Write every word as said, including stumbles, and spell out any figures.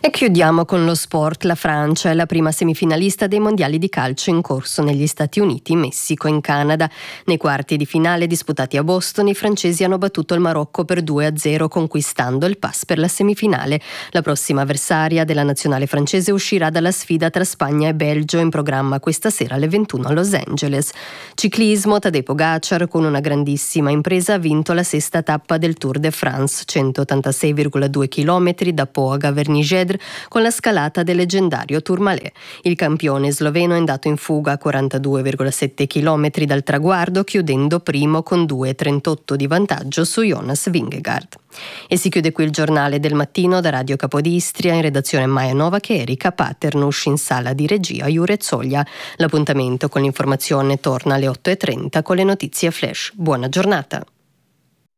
E chiudiamo con lo sport. La Francia è la prima semifinalista dei mondiali di calcio in corso negli Stati Uniti, Messico e Canada. Nei quarti di finale disputati a Boston, i francesi hanno battuto il Marocco per due a zero, conquistando il pass per la semifinale. La prossima avversaria della nazionale francese uscirà dalla sfida tra Spagna e Belgio, in programma questa sera alle ventuno a Los Angeles. Ciclismo, Tadej Pogacar con una grandissima impresa ha vinto la sesta tappa del Tour de France, centottantasei virgola due chilometri da Po a Gavernigedre, con la scalata del leggendario Tourmalet. Il campione sloveno è andato in fuga a quarantadue virgola sette chilometri dal traguardo, chiudendo primo con due virgola trentotto di vantaggio su Jonas Vingegaard. E si chiude qui il giornale del mattino da Radio Capodistria, in redazione Maja Novak e Erika Paternush, in sala di regia Jure Zoglia. L'appuntamento con l'informazione torna alle otto e trenta con le notizie flash. Buona giornata.